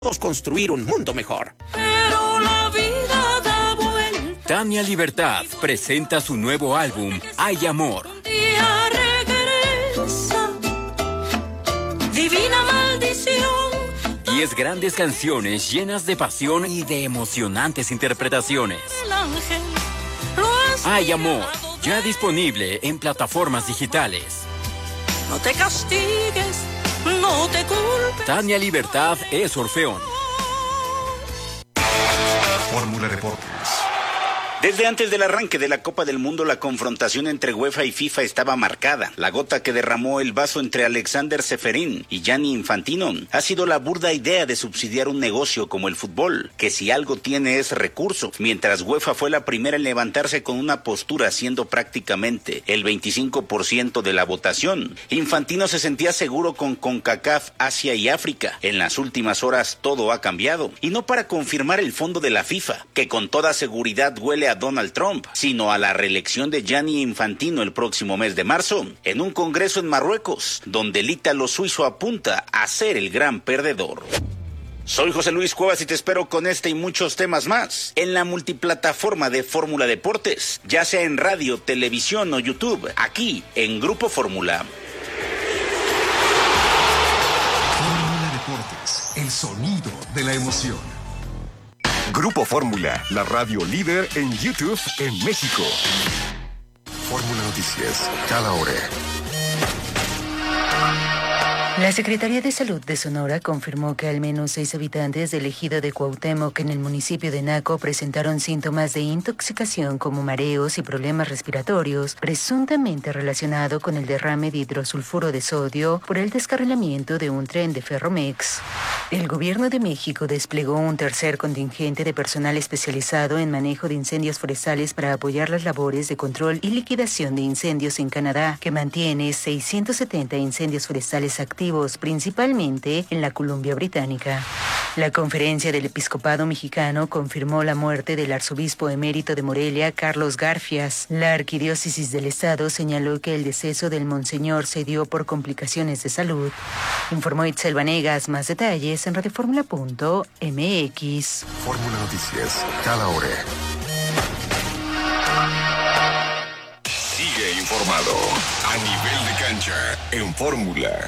construir un mundo mejor. Pero la vida da vuelta. Tania Libertad presenta su nuevo álbum, Hay Amor. Un día regresa, divina maldición. 10 grandes canciones llenas de pasión y de emocionantes interpretaciones. El ángel lo has Hay Amor, llevado. ya disponible en plataformas digitales. No te castigues, no te culpes. Tania Libertad es Orfeón. Fórmula Deportes. Desde antes del arranque de la Copa del Mundo, la confrontación entre UEFA y FIFA estaba marcada. La gota que derramó el vaso entre Alexander Ceferín y Gianni Infantino ha sido la burda idea de subsidiar un negocio como el fútbol, que si algo tiene es recurso, mientras UEFA fue la primera en levantarse con una postura siendo prácticamente el 25% de la votación. Infantino se sentía seguro con CONCACAF, Asia y África. En las últimas horas todo ha cambiado, y no para confirmar el fondo de la FIFA, que con toda seguridad huele a Donald Trump, sino a la reelección de Gianni Infantino el próximo mes de marzo, en un congreso en Marruecos, donde el ítalo suizo apunta a ser el gran perdedor. Soy José Luis Cuevas y te espero con este y muchos temas más en la multiplataforma de Fórmula Deportes, ya sea en radio, televisión o YouTube, aquí en Grupo Fórmula. Fórmula Deportes, el sonido de la emoción. Grupo Fórmula, la radio líder en YouTube en México. Fórmula Noticias, cada hora. La Secretaría de Salud de Sonora confirmó que al menos 6 habitantes del ejido de Cuauhtémoc en el municipio de Naco presentaron síntomas de intoxicación como mareos y problemas respiratorios, presuntamente relacionado con el derrame de hidrosulfuro de sodio por el descarrilamiento de un tren de Ferromex. El Gobierno de México desplegó un tercer contingente de personal especializado en manejo de incendios forestales para apoyar las labores de control y liquidación de incendios en Canadá, que mantiene 670 incendios forestales activos, principalmente en la Columbia Británica. La Conferencia del Episcopado Mexicano confirmó la muerte del arzobispo emérito de Morelia, Carlos Garfias. La Arquidiócesis del Estado señaló que el deceso del monseñor se dio por complicaciones de salud. Informó Itzel Vanegas. Más detalles en radioformula.mx. Fórmula Noticias, cada hora. Sigue informado a nivel de cancha en Fórmula.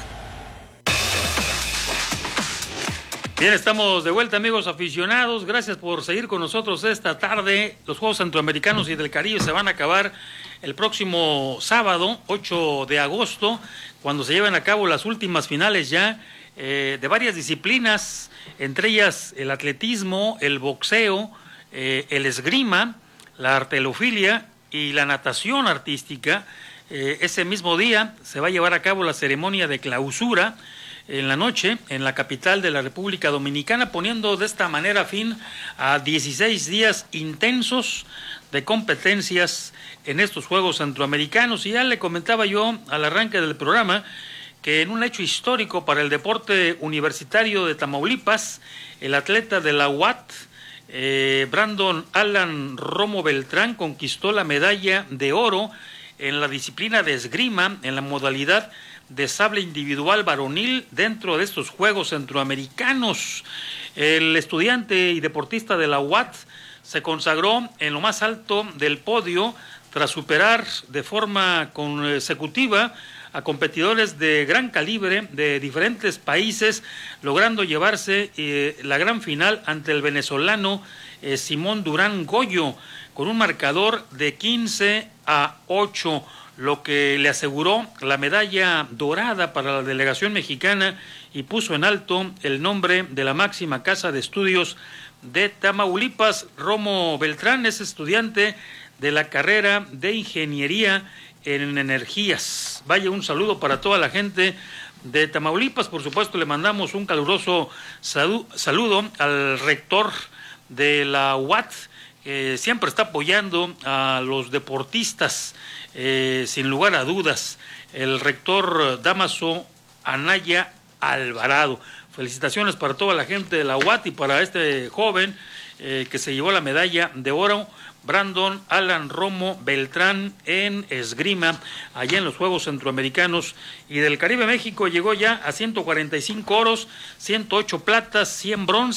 Bien, estamos de vuelta, amigos aficionados. Gracias por seguir con nosotros esta tarde. Los Juegos Centroamericanos y del Caribe se van a acabar el próximo sábado, 8 de agosto, cuando se lleven a cabo las últimas finales ya de varias disciplinas, entre ellas el atletismo, el boxeo, el esgrima, la halterofilia y la natación artística. Ese mismo día se va a llevar a cabo la ceremonia de clausura en la noche en la capital de la República Dominicana, poniendo de esta manera fin a 16 días intensos de competencias en estos Juegos Centroamericanos. Y ya le comentaba yo al arranque del programa que en un hecho histórico para el deporte universitario de Tamaulipas, el atleta de la UAT, Brandon Alan Romo Beltrán, conquistó la medalla de oro en la disciplina de esgrima en la modalidad de sable individual varonil dentro de estos Juegos Centroamericanos. El estudiante y deportista de la UAT se consagró en lo más alto del podio tras superar de forma consecutiva a competidores de gran calibre de diferentes países, logrando llevarse la gran final ante el venezolano Simón Durán Goyo con un marcador de 15-8, lo que le aseguró la medalla dorada para la delegación mexicana y puso en alto el nombre de la máxima casa de estudios de Tamaulipas. Romo Beltrán es estudiante de la carrera de Ingeniería en Energías. Vaya, un saludo para toda la gente de Tamaulipas. Por supuesto, le mandamos un caluroso saludo al rector de la UAT, que siempre está apoyando a los deportistas, sin lugar a dudas, el rector Dámaso Anaya Alvarado. Felicitaciones para toda la gente de la UAT y para este joven que se llevó la medalla de oro, Brandon Alan Romo Beltrán en esgrima, allá en los Juegos Centroamericanos y del Caribe. México llegó ya a 145 oros, 108 platas, 100 bronce.